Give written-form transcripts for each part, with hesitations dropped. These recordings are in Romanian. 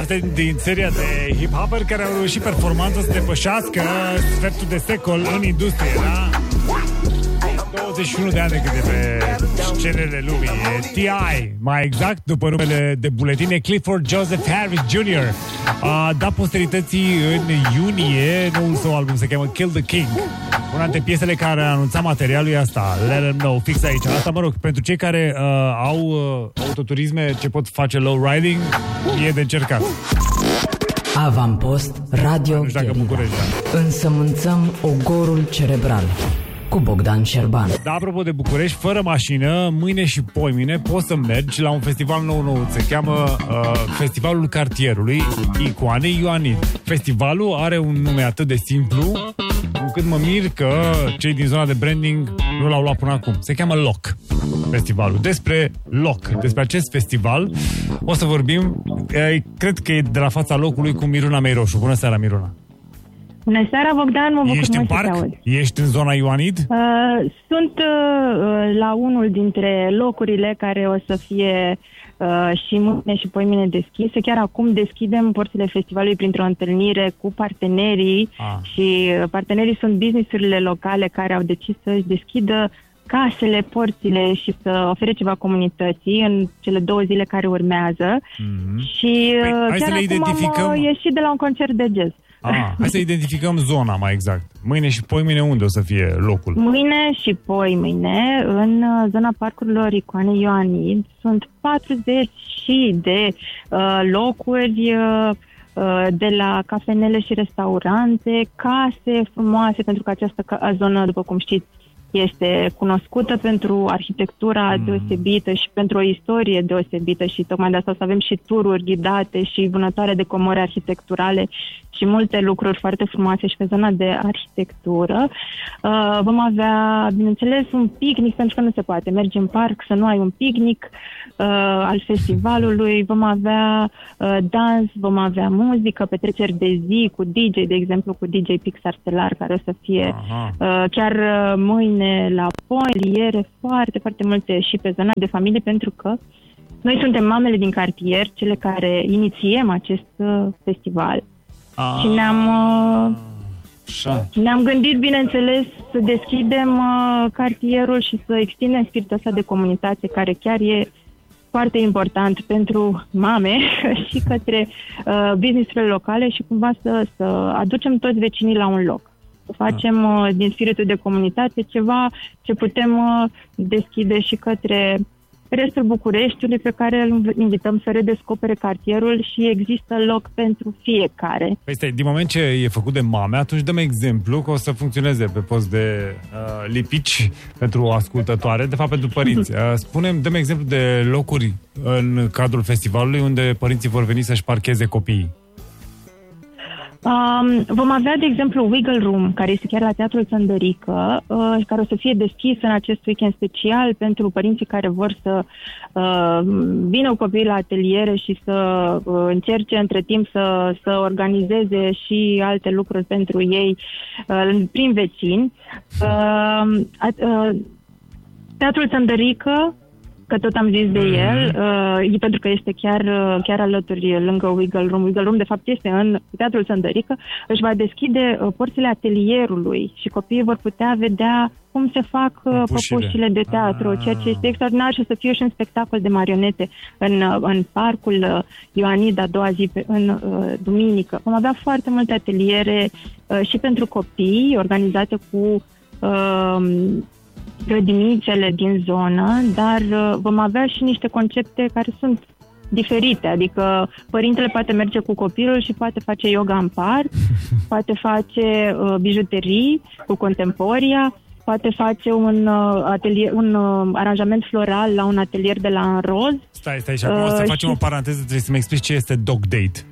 parte din seria de hip-hoperi care au reușit performanța să depășească sfertul de secol în industrie, da? 21 de ani de cât de pe scenele lumii. T.I., mai exact, după numele de buletine, Clifford Joseph Harris Jr. a dat posterității în iunie. Noul său album se cheamă Kill the King. Una dintre piesele care a anunțat materialul e asta, Let Them Know, fix aici. Asta, mă rog, pentru cei care au autoturisme ce pot face low riding, e de încercat. Avampost Radio Guerilla. Însămânțăm ogorul cerebral cu Bogdan Șerban. Da, apropo de București, fără mașină, mâine și poimine poți să mergi la un festival nou. Se cheamă Festivalul Cartierului, Icoane Ioanid. Festivalul are un nume atât de simplu încât mă mir că cei din zona de branding nu l-au luat până acum. Se cheamă LOC festivalul. Despre LOC, despre acest festival o să vorbim, cred că e de la fața locului, cu Miruna Meiroșu. Bună seara, Miruna! Bună seara, Bogdan, mă bucur Ești în parc? Ești în zona Ioanid? Sunt la unul dintre locurile care o să fie și mâine și poimine deschise. Chiar acum deschidem porțile festivalului printr-o întâlnire cu partenerii și partenerii sunt business-urile locale care au decis să-și deschidă casele, porțile și să ofere ceva comunității în cele 2 zile care urmează. Și chiar acum am ieșit de la un concert de jazz. Hai să identificăm zona mai exact. Mâine și poimâine unde o să fie locul? Mâine și poimâine în zona parcurilor Icoane Ioanid sunt 40 de locuri de la cafenele și restaurante, case frumoase, pentru că această zonă, după cum știți, este cunoscută pentru arhitectura deosebită și pentru o istorie deosebită și tocmai de asta o să avem și tururi ghidate și vânătoare de comori arhitecturale și multe lucruri foarte frumoase și pe zona de arhitectură. Vom avea, bineînțeles, un picnic, pentru că nu se poate merge în parc să nu ai un picnic al festivalului. Vom avea dans, vom avea muzică, petreceri de zi cu DJ, de exemplu cu DJ Pixar Stelar, care o să fie chiar mâine la Poliere, foarte, foarte multe și pe zona de familie, pentru că noi suntem mamele din cartier, cele care inițiem acest festival. Și ne-am gândit, bineînțeles, să deschidem cartierul și să extindem spiritul ăsta de comunitate, care chiar e foarte important pentru mame și către business-urile locale și cumva să aducem toți vecinii la un loc. Să facem din spiritul de comunitate ceva ce putem deschide și către restul Bucureștiului, pe care îl invităm să redescopere cartierul și există loc pentru fiecare. Păi stai, din moment ce e făcut de mame, atunci dăm exemplu că o să funcționeze pe post de lipici pentru ascultătoare, de fapt pentru părinți. Dăm exemplu de locuri în cadrul festivalului unde părinții vor veni să-și parcheze copiii. Vom avea, de exemplu, Wiggle Room, care este chiar la Teatrul Țăndărică, care o să fie deschis în acest weekend special pentru părinții care vor să vină cu copiii la ateliere și să încerce între timp să organizeze și alte lucruri pentru ei prin vecini. Teatrul Țăndărică, că tot am zis de el, pentru că este chiar alături, lângă Wiggle Room. Wiggle Room, de fapt, este în Teatrul Țăndărică. Își va deschide porțile atelierului și copiii vor putea vedea cum se fac păpușile de teatru, ceea ce este extraordinar, și o să fie și un spectacol de marionete în parcul Ioanid, a doua zi, în duminică. Vom avea foarte multe ateliere și pentru copii, organizate cu grădinițele din zonă, dar vom avea și niște concepte care sunt diferite, adică părintele poate merge cu copilul și poate face yoga în parc, poate face bijuterii cu contemporia, poate face un aranjament floral la un atelier de la Înroz. Stai, și acum o să facem o paranteză, trebuie să-mi explici ce este dog date.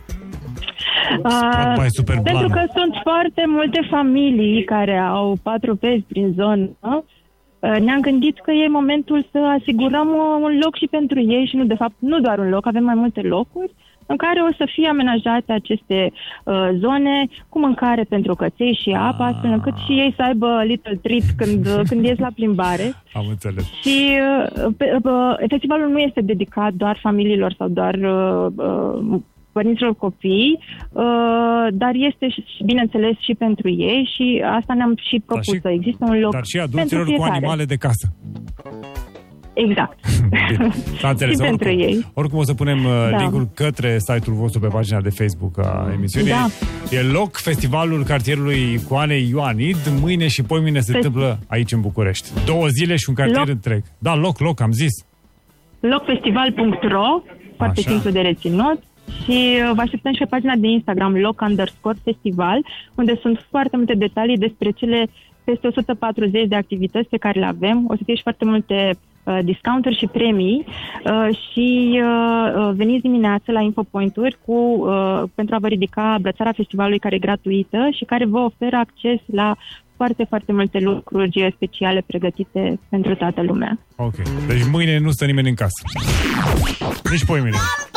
Pentru că sunt foarte multe familii care au patropezi prin zonă. Ne-am gândit că e momentul să asigurăm un loc și pentru ei și nu doar un loc, avem mai multe locuri în care o să fie amenajate aceste zone cu mâncare pentru căței și apă, astfel încât și ei să aibă little treat când ies la plimbare. Am înțeles. Și festivalul nu este dedicat doar familiilor sau doar părinților copii, dar este, bineînțeles, și pentru ei și asta ne-am și propus, să există un loc. Dar și adulților cu animale de casă. Exact. S-a înțeles. Și pentru ei. Oricum o să punem link-ul către site-ul vostru pe pagina de Facebook a emisiunii. Da. E loc Festivalul Cartierului Icoanei Ioanid. Mâine și poimâine se întâmplă aici în București. 2 zile și un cartier întreg. Da, loc, am zis. Locfestival.ro, foarte simplu de reținut. Și vă așteptăm și pe pagina de Instagram loc_festival, unde sunt foarte multe detalii despre cele peste 140 de activități pe care le avem. O să fie și foarte multe discounturi și premii și veniți dimineața la infopoint-uri pentru a vă ridica brățara festivalului, care e gratuită și care vă oferă acces la foarte, foarte multe lucruri speciale pregătite pentru toată lumea. Ok. Deci mâine nu stă nimeni în casă. Nici poimâine.